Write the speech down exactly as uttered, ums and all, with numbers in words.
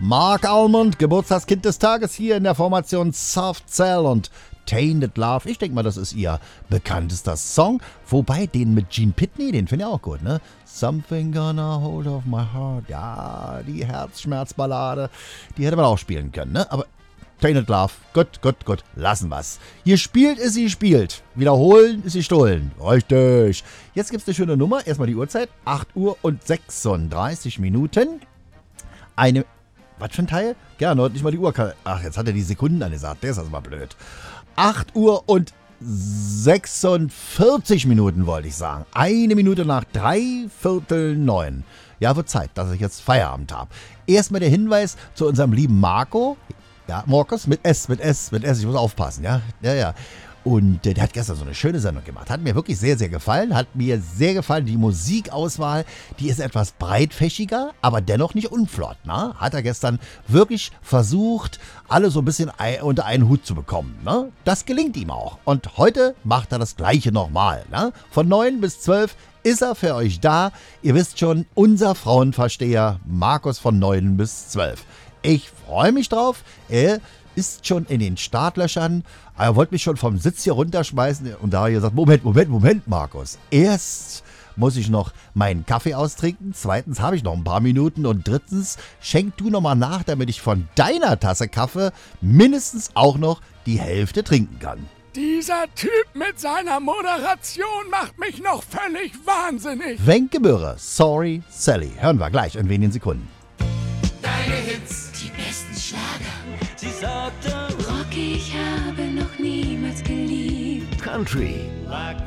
Mark Almond, Geburtstagskind des Tages hier in der Formation Soft Cell und Tainted Love. Ich denke mal, das ist ihr bekanntester Song. Wobei, den mit Gene Pitney, den finde ich auch gut, ne? Something gonna hold of my heart. Ja, die Herzschmerzballade, die hätte man auch spielen können, ne? Aber Tainted Love, gut, gut, gut, lassen wir's. Hier spielt ist sie spielt. Wiederholen ist sie stohlen. Richtig. Jetzt gibt's eine schöne Nummer. Erstmal die Uhrzeit. acht Uhr und sechsunddreißig Minuten. Eine, was für ein Teil? Gerne, heute nicht mal die Uhr. Ach, jetzt hat er die Sekunden angesagt. Der ist also mal blöd. acht Uhr und sechsundvierzig Minuten wollte ich sagen. Eine Minute nach drei Viertel neun. Ja, wird Zeit, dass ich jetzt Feierabend habe. Erstmal der Hinweis zu unserem lieben Marco. Ja, Markus mit S, mit S, mit S. Ich muss aufpassen, ja. Ja, ja. Und äh, der hat gestern so eine schöne Sendung gemacht. Hat mir wirklich sehr, sehr gefallen. Hat mir sehr gefallen. Die Musikauswahl, die ist etwas breitfächiger, aber dennoch nicht unflott. Ne? Hat er gestern wirklich versucht, alle so ein bisschen ein, unter einen Hut zu bekommen. Ne? Das gelingt ihm auch. Und heute macht er das Gleiche nochmal. Ne? Von neun bis zwölf ist er für euch da. Ihr wisst schon, unser Frauenversteher Markus von neun bis zwölf. Ich freue mich drauf. Er ist schon in den Startlöchern. Er wollte mich schon vom Sitz hier runterschmeißen. Und da habe ich gesagt, Moment, Moment, Moment, Markus. Erst muss ich noch meinen Kaffee austrinken. Zweitens habe ich noch ein paar Minuten. Und drittens, schenk du nochmal nach, damit ich von deiner Tasse Kaffee mindestens auch noch die Hälfte trinken kann. Dieser Typ mit seiner Moderation macht mich noch völlig wahnsinnig. Wenke Möhre, Sorry Sally. Hören wir gleich in wenigen Sekunden. Deine Hits, Die besten Schlager. sie sagte, Rock, ich habe noch niemals geliebt. Country. lag